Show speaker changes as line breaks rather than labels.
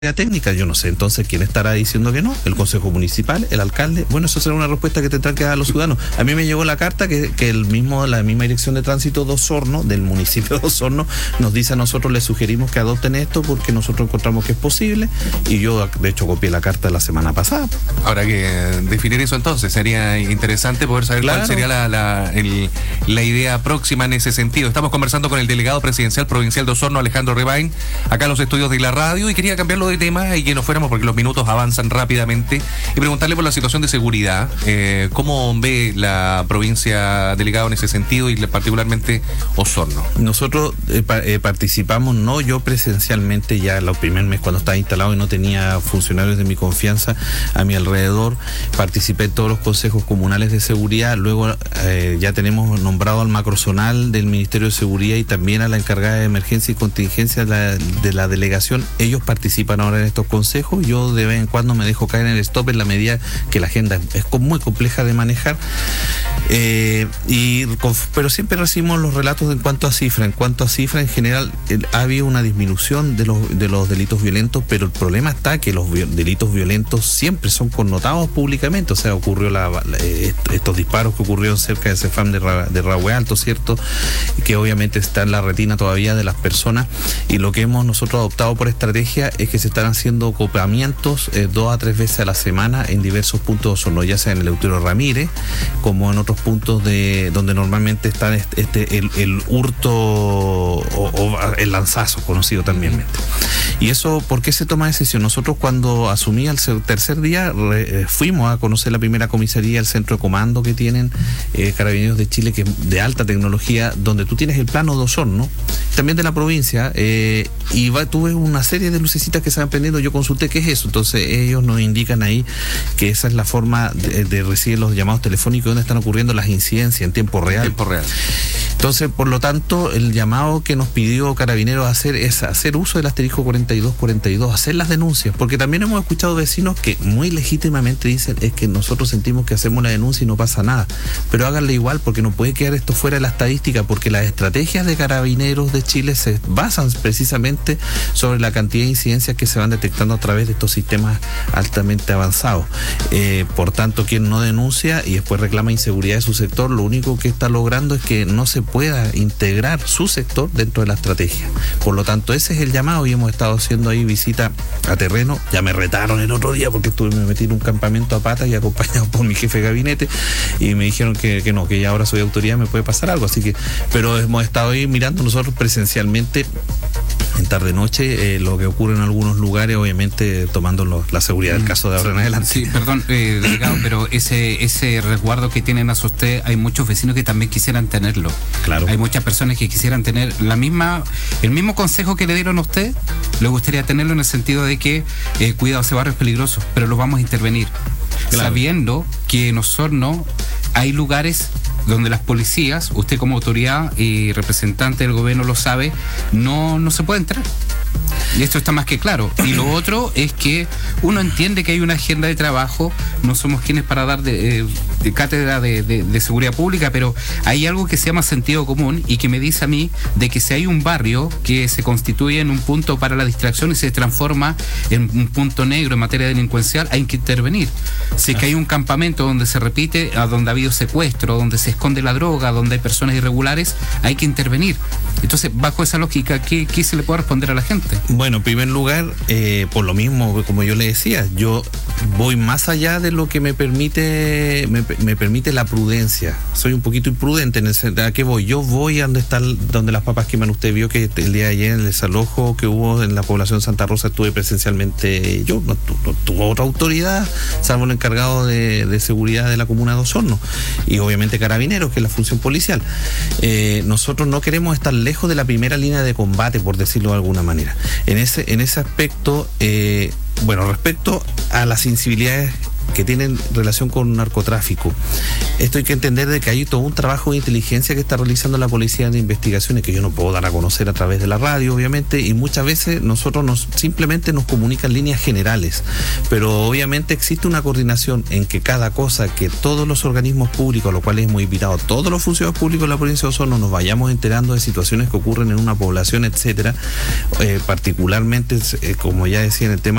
técnica, yo no sé entonces quién estará diciendo que no, el Consejo Municipal, el alcalde. Bueno, eso será una respuesta que tendrán que dar los ciudadanos. A mí me llegó la carta que la misma Dirección de Tránsito de Osorno, del municipio de Osorno, nos dice a nosotros, les sugerimos que adopten esto porque nosotros encontramos que es posible, y yo de hecho copié la carta la semana pasada.
Habrá que definir eso entonces, sería interesante poder saber cuál sería la idea próxima en ese sentido. Estamos conversando con el delegado presidencial provincial de Osorno, Alejandro Rebain, acá en los estudios de la radio, y quería cambiarlo de tema y que nos fuéramos porque los minutos avanzan rápidamente, y preguntarle por la situación de seguridad. ¿Cómo ve la provincia, delegado, en ese sentido, y particularmente Osorno?
Nosotros participamos, no yo presencialmente, ya el primer mes cuando estaba instalado y no tenía funcionarios de mi confianza a mi alrededor, participé en todos los consejos comunales de seguridad. Luego ya tenemos nombrado al macrozonal del Ministerio de Seguridad y también a la encargada de emergencia y contingencia de la delegación. Ellos participan ahora en estos consejos. Yo de vez en cuando me dejo caer en el stop en la medida que la agenda es muy compleja de manejar, pero siempre recibimos los relatos en cuanto a cifra. En general ha habido una disminución de los delitos violentos, pero el problema está que los delitos violentos siempre son connotados públicamente. O sea, ocurrió estos disparos que ocurrieron cerca de Cefam de Rahue Alto, ¿cierto? Que obviamente está en la retina todavía de las personas, y lo que hemos nosotros adoptado por estrategia es que se están haciendo ocupamientos 2 a 3 veces a la semana en diversos puntos de Osorno, ya sea en el Eleuterio Ramírez como en otros puntos donde normalmente está el hurto o el lanzazo, conocido también. Y eso, ¿por qué se toma decisión? Nosotros cuando asumí el tercer día fuimos a conocer la primera comisaría, el centro de comando que tienen Carabineros de Chile, que es de alta tecnología, donde tú tienes el plano de Osorno, también de la provincia, tuve una serie de lucecitas que se van prendiendo. Yo consulté qué es eso, entonces ellos nos indican ahí que esa es la forma de recibir los llamados telefónicos donde están ocurriendo las incidencias en tiempo real. Entonces, por lo tanto, el llamado que nos pidió Carabineros hacer es hacer uso del asterisco 4242, hacer las denuncias, porque también hemos escuchado vecinos que muy legítimamente dicen, es que nosotros sentimos que hacemos la denuncia y no pasa nada, pero háganle igual, porque no puede quedar esto fuera de la estadística, porque las estrategias de Carabineros de Chile se basan precisamente sobre la cantidad de incidencias que se van detectando a través de estos sistemas altamente avanzados. Por tanto, quien no denuncia y después reclama inseguridad de su sector, lo único que está logrando es que no se pueda integrar su sector dentro de la estrategia. Por lo tanto, ese es el llamado, y hemos estado haciendo ahí visita a terreno. Ya me retaron el otro día porque me metí en un campamento a patas y acompañado por mi jefe de gabinete, y me dijeron que no, que ya ahora soy autoridad, me puede pasar algo, así que, pero hemos estado ahí mirando nosotros presencialmente en tarde-noche lo que ocurre en algunos lugares, obviamente tomando la seguridad del caso de ahora en adelante.
Sí, perdón, delegado, pero ese resguardo que tienen hacia usted, hay muchos vecinos que también quisieran tenerlo.
Claro.
Hay muchas personas que quisieran tener el mismo consejo que le dieron a usted, le gustaría tenerlo en el sentido de que, cuidado, ese barrio es peligroso, pero lo vamos a intervenir. Claro. Sabiendo que en Osorno hay lugares donde las policías, usted como autoridad y representante del gobierno lo sabe, no se puede entrar. Y esto está más que claro. Y lo otro es que uno entiende que hay una agenda de trabajo, no somos quienes para dar de cátedra de seguridad pública, pero hay algo que se llama sentido común y que me dice a mí de que si hay un barrio que se constituye en un punto para la distracción y se transforma en un punto negro en materia delincuencial, hay que intervenir. Si es que hay un campamento donde se repite, donde ha habido secuestro, donde se esconde la droga, donde hay personas irregulares, hay que intervenir. Entonces, bajo esa lógica, ¿qué se le puede responder a la gente?
Bueno, en primer lugar, por lo mismo, como yo le decía, yo voy más allá de lo que me permite la prudencia. Soy un poquito imprudente en el sentido. ¿A qué voy? Yo voy a donde las papas queman. Usted vio que el día de ayer, en el desalojo que hubo en la población de Santa Rosa, estuve presencialmente yo, no tuvo otra autoridad, salvo el encargado de seguridad de la comuna de Osorno, y obviamente Carabineros, que es la función policial. Nosotros no queremos estar lejos de la primera línea de combate, por decirlo de alguna manera. En ese aspecto, respecto a las sensibilidades que tienen relación con narcotráfico. Esto hay que entender de que hay todo un trabajo de inteligencia que está realizando la Policía de Investigaciones, que yo no puedo dar a conocer a través de la radio, obviamente, y muchas veces nosotros simplemente nos comunican líneas generales, pero obviamente existe una coordinación en que cada cosa, que todos los organismos públicos, a los cuales hemos invitado, todos los funcionarios públicos de la provincia de Osorno, nos vayamos enterando de situaciones que ocurren en una población, etcétera, particularmente, como ya decía, en el tema